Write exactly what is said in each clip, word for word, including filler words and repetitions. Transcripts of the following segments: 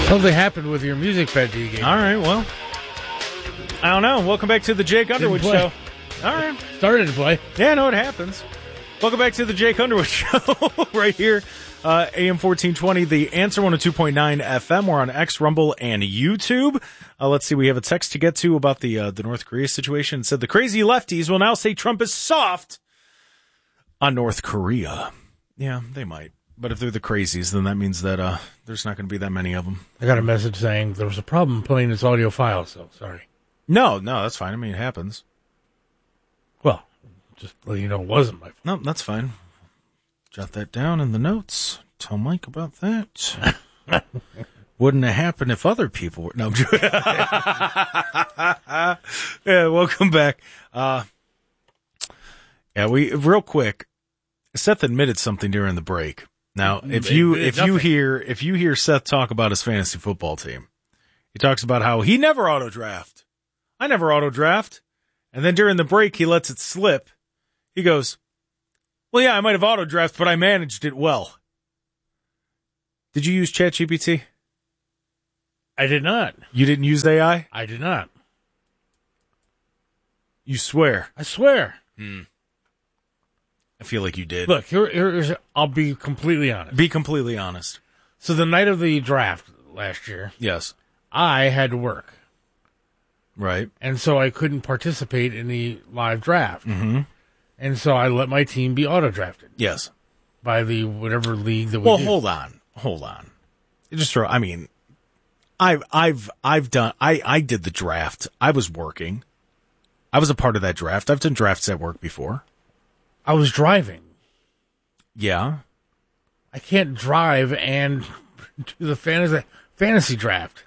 Something happened with your music bed that you gave. All right, well, I don't know. Welcome back to the Jake Underwood Show. All right. Started to play. Yeah, no, it happens. Welcome back to the Jake Underwood Show right here, uh, A M fourteen twenty, The Answer one oh two point nine F M. We're on X, Rumble, and YouTube. Uh, let's see, we have a text to get to about the uh, the North Korea situation. It said the crazy lefties will now say Trump is soft on North Korea. Yeah, they might. But if they're the crazies, then that means that uh, there's not going to be that many of them. I got a message saying there was a problem playing this audio file, so sorry. No, no, that's fine. I mean, it happens. Well, just let you know it wasn't my fault. No, that's fine. Jot that down in the notes. Tell Mike about that. Wouldn't have happened if other people were. No, I'm joking. Yeah, welcome back. Uh, yeah, we real quick. Seth admitted something during the break. Now, if you if you hear if you hear Seth talk about his fantasy football team, he talks about how he never auto draft. I never auto draft, and then during the break he lets it slip. He goes, "Well, yeah, I might have auto draft, but I managed it well." Did you use ChatGPT? I did not. You didn't use A I? I did not. You swear? I swear. Hmm. I feel like you did. Look, here, here's, I'll be completely honest. Be completely honest. So the night of the draft last year, yes, I had to work. Right. And so I couldn't participate in the live draft. Mm-hmm. And so I let my team be auto-drafted. Yes. By the whatever league that we Well, do. hold on. Hold on. You just throw, I mean, I've, I've, I've done, I, I did the draft. I was working. I was a part of that draft. I've done drafts at work before. I was driving. Yeah. I can't drive and do the fantasy fantasy draft.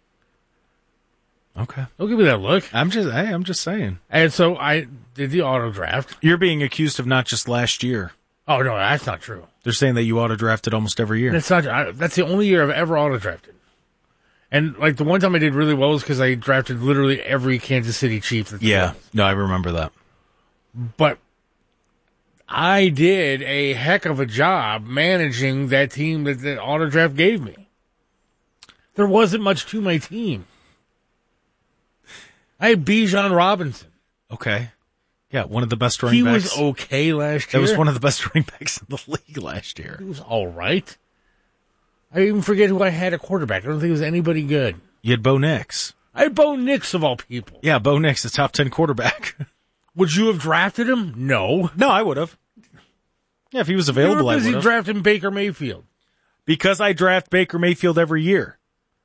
Okay. Don't give me that look. I'm just, hey, I'm just saying. And so I did the auto draft. You're being accused of not just last year. Oh no, that's not true. They're saying that you auto drafted almost every year. That's not. I, that's the only year I've ever auto drafted. And like the one time I did really well was because I drafted literally every Kansas City Chief. That's yeah. No, I remember that. But I did a heck of a job managing that team that the auto draft gave me. There wasn't much to my team. I had Bijan Robinson. Okay. Yeah, one of the best running he backs. He was okay last year. That was one of the best running backs in the league last year. He was all right. I even forget who I had at quarterback. I don't think it was anybody good. You had Bo Nix. I had Bo Nix, of all people. Yeah, Bo Nix, the top ten quarterback. Would you have drafted him? No. No, I would have. Yeah, if he was available, you were busy I would have. drafting Baker Mayfield. Because I draft Baker Mayfield every year.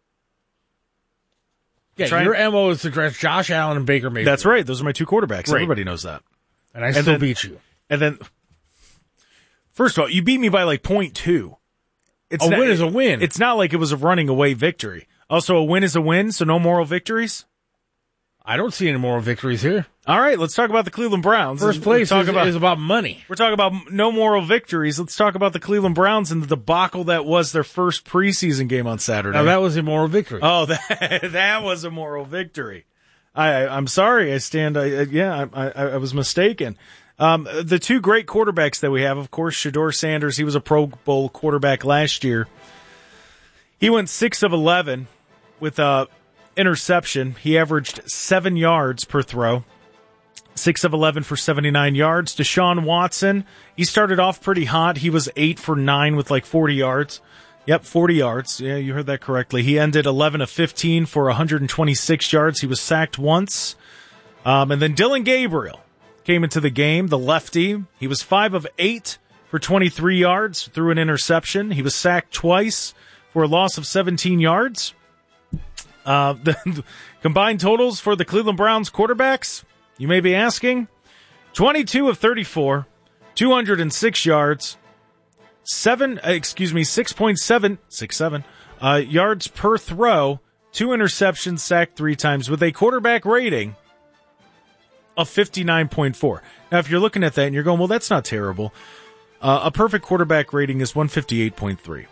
Yeah, trying... your M O is to draft Josh Allen and Baker Mayfield. That's right. Those are my two quarterbacks. Right. Everybody knows that. And I and still then, beat you. And then, first of all, you beat me by like point two. It's a not, win is a win. It's not like it was a running away victory. Also, a win is a win, so no moral victories? I don't see any moral victories here. All right, let's talk about the Cleveland Browns. First place talk is, about, is about money. We're talking about no moral victories. Let's talk about the Cleveland Browns and the debacle that was their first preseason game on Saturday. Now, that was a moral victory. Oh, that, that was a moral victory. I, I'm sorry. I stand, I, yeah, I, I, I was mistaken. Um, the two great quarterbacks that we have, of course, Shedeur Sanders, he was a Pro Bowl quarterback last year. He went six of eleven with a interception. He averaged seven yards per throw. six of eleven for seventy-nine yards. Deshaun Watson, he started off pretty hot. He was eight for nine with like forty yards. Yep, forty yards. Yeah, you heard that correctly. He ended eleven of fifteen for one hundred twenty-six yards. He was sacked once. Um, and then Dylan Gabriel came into the game, the lefty. He was five of eight for twenty-three yards, threw an interception. He was sacked twice for a loss of seventeen yards. Uh, the combined totals for the Cleveland Browns quarterbacks, you may be asking, twenty-two of thirty-four, two hundred six yards, seven, excuse me, six point seven, six, seven, uh, yards per throw, two interceptions, sacked three times with a quarterback rating of fifty-nine point four. Now, if you're looking at that and you're going, well, that's not terrible. Uh, a perfect quarterback rating is one fifty-eight point three.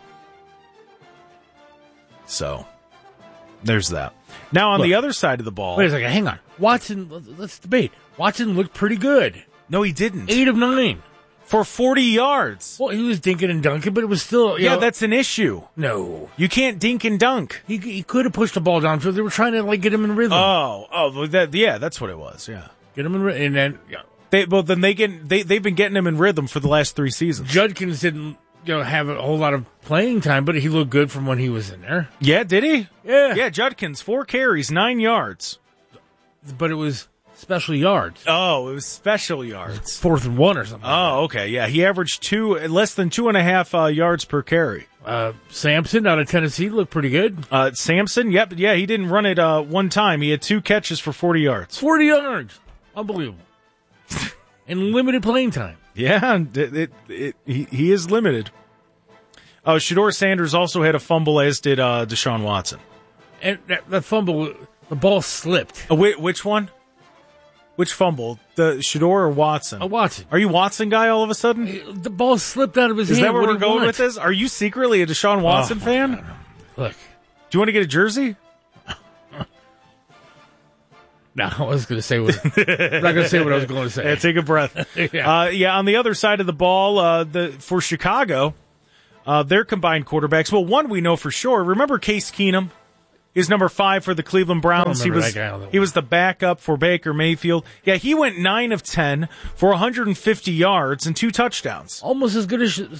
So, there's that. Now, on Look, the other side of the ball. Wait a second, hang on. Watson, let's debate. Watson looked pretty good. No, he didn't. Eight of nine. for forty yards. Well, he was dinking and dunking, but it was still... You Yeah, know, that's an issue. No. You can't dink and dunk. He, he could have pushed the ball downfield. They were trying to, like, get him in rhythm. Oh, oh, well, that, yeah, that's what it was, yeah. Get him in rhythm. And then, yeah. They, well, then they get, they, they've been getting him in rhythm for the last three seasons. Judkins didn't, you know, have a whole lot of playing time, but he looked good from when he was in there. Yeah, did he? Yeah. Yeah, Judkins, four carries, nine yards. But it was special yards. Oh, it was special yards. Fourth and one or something. Oh, okay, yeah. He averaged two, less than two and a half uh, yards per carry. Uh, Sampson out of Tennessee looked pretty good. Uh, Sampson, yep, yeah, he didn't run it uh, one time. He had two catches for forty yards. forty yards. Unbelievable. And limited playing time. Yeah, it, it, it, he, he is limited. Oh, Shedeur Sanders also had a fumble, as did uh, Deshaun Watson. And that, that fumble, the ball slipped. Uh, wait, which one? Which fumble? The Shedeur or Watson? Uh, Watson. Are you Watson guy all of a sudden? The ball slipped out of his Is hand. that where What we're do you going want? with this? Are you secretly a Deshaun Watson Oh, fan? God. Look. Do you want to get a jersey? No, I was going to say what I'm not going to say what I was going to say. Yeah, take a breath. yeah. Uh, yeah, on the other side of the ball, uh, the for Chicago, uh, their combined quarterbacks. Well, one we know for sure. Remember Case Keenum? He's number five for the Cleveland Browns. He was that guy on that he was the backup for Baker Mayfield. Yeah, he went nine of ten for one hundred fifty yards and two touchdowns. Almost as good as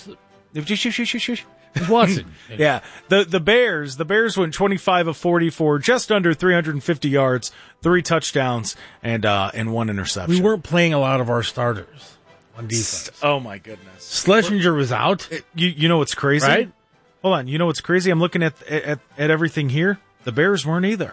Watson. Yeah, the the Bears, the Bears went twenty-five of forty for just under three hundred fifty yards, three touchdowns, and uh, and one interception. We weren't playing a lot of our starters on defense. Oh my goodness, Schlesinger was out, you you know what's crazy? right? Hold on, you know what's crazy? I'm looking at at at everything here. The Bears weren't either.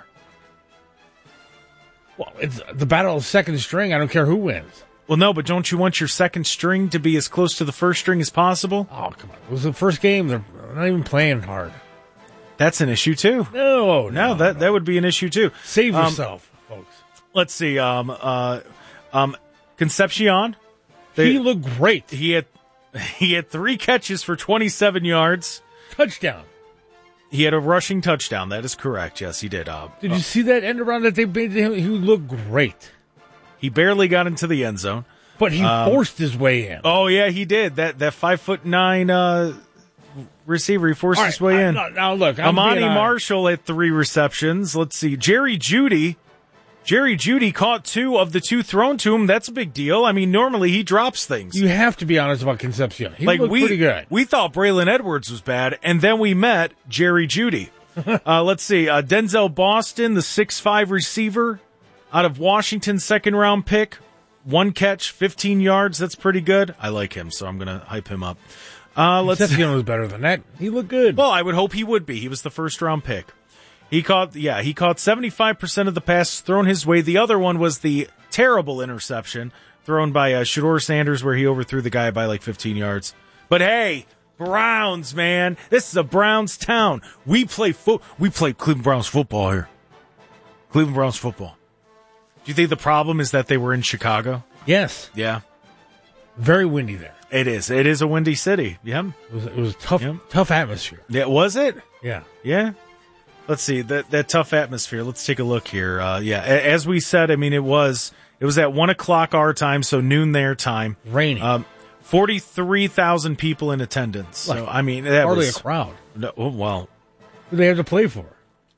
Well, it's the battle of second string. I don't care who wins. Well, no, but don't you want your second string to be as close to the first string as possible? Oh, come on. It was the first game. They're not even playing hard. That's an issue too. No, no. No, that no. that would be an issue too. Save Um, yourself, folks. Let's see. Um, uh, um, Concepcion. They- He looked great. He had he had three catches for twenty-seven yards. Touchdown. He had a rushing touchdown. That is correct. Yes, he did. Uh, Did you see that end around that they made to him? He looked great. he barely got into the end zone. But he Um, forced his way in. Oh yeah, he did. That that five foot nine uh, receiver, he forced All his right, way I- in. Now, now look, I'm Amani being honest. Marshall had three receptions. Let's see. Jerry Jeudy. Jerry Jeudy caught two of the two thrown to him. That's a big deal. I mean, normally he drops things. You have to be honest about Concepcion. He like looked we, pretty good. we thought Braylon Edwards was bad, and then we met Jerry Jeudy. uh, let's see. Uh, Denzel Boston, the six five receiver out of Washington, second round pick. One catch, fifteen yards. That's pretty good. I like him, so I'm going to hype him up. Uh, let's Concepcion was better than that. He looked good. Well, I would hope he would be. He was the first round pick. He caught, yeah, he caught seventy-five percent of the passes thrown his way. The other one was the terrible interception thrown by uh, Shedeur Sanders, where he overthrew the guy by like fifteen yards. But hey, Browns, man, this is a Browns town. We play fo- We play Cleveland Browns football here. Cleveland Browns football. Do you think the problem is that they were in Chicago? Yes. Yeah, Very windy there. it is. It is a windy city. Yeah, It was, it was a tough, Yep. tough atmosphere. yeah. Was it? Yeah. Yeah. Let's see that that tough atmosphere. Let's take a look here. Uh, yeah, a- as we said, I mean it was it was at one o'clock our time, so noon their time. Raining. Um, Forty three thousand people in attendance. So Like, I mean that Hardly was a crowd. no, oh, well, Who do they have to play for?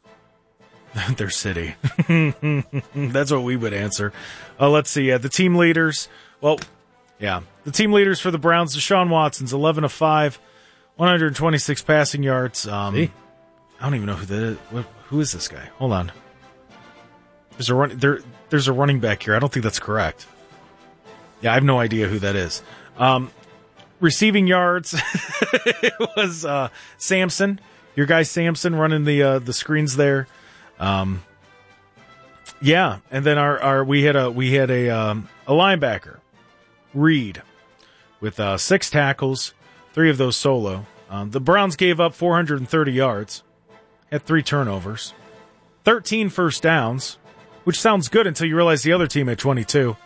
their city. That's what we would answer. Uh, let's see. Uh, the team leaders. Well, yeah, the team leaders for the Browns. Deshaun Watson's eleven of five, one hundred twenty six passing yards. Um, See? I don't even know who that is. What, who is this guy? Hold on. There's a run, there. There's a running back here. I don't think that's correct. Yeah, I have no idea who that is. Um, receiving yards. It was uh, Sampson, your guy Sampson, running the uh, the screens there. Um, yeah, and then our, our we had a we had a um, a linebacker, Reed, with uh, six tackles, three of those solo. Um, the Browns gave up four hundred thirty yards. Had three turnovers, thirteen first downs, which sounds good until you realize the other team had twenty-two.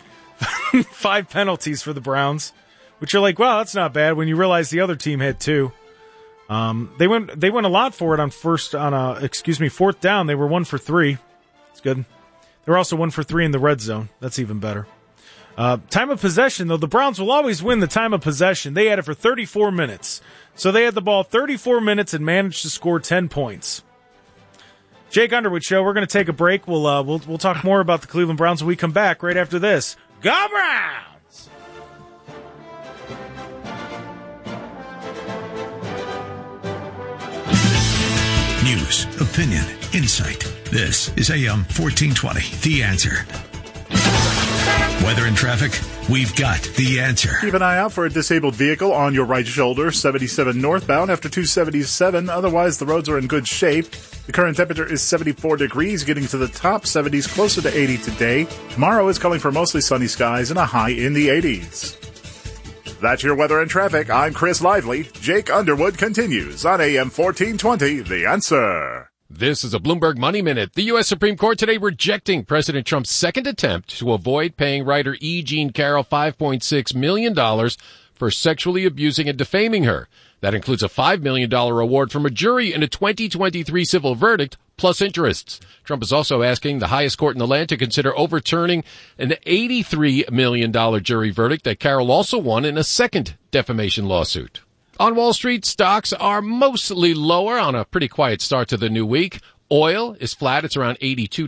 Five penalties for the Browns, which you're like, wow, that's not bad when you realize the other team had two. Um, they went they went a lot for it on first on a excuse me fourth down. They were one for three. It's good. They were also one for three in the red zone. That's even better. Uh, time of possession, though, the Browns will always win the time of possession. They had it for thirty-four minutes. So they had the ball thirty-four minutes and managed to score ten points. Jake Underwood Show, we're going to take a break. We'll, uh, we'll, we'll talk more about the Cleveland Browns when we come back right after this. Go Browns! News, opinion, insight. This is A M fourteen twenty, The Answer. Weather and traffic, we've got the answer. Keep an eye out for a disabled vehicle on your right shoulder, seventy-seven northbound after two seventy-seven. Otherwise, the roads are in good shape. The current temperature is seventy-four degrees, getting to the top seventies, closer to eighty today. Tomorrow is calling for mostly sunny skies and a high in the eighties. That's your weather and traffic. I'm Chris Lively. Jake Underwood continues on A M fourteen twenty, The Answer. This is a Bloomberg Money Minute. The U S Supreme Court today rejecting President Trump's second attempt to avoid paying writer E. Jean Carroll five point six million dollars for sexually abusing and defaming her. That includes a five million dollars award from a jury in a twenty twenty-three civil verdict, plus interests. Trump is also asking the highest court in the land to consider overturning an eighty-three million dollars jury verdict that Carroll also won in a second defamation lawsuit. On Wall Street, stocks are mostly lower on a pretty quiet start to the new week. Oil is flat. It's around eighty-two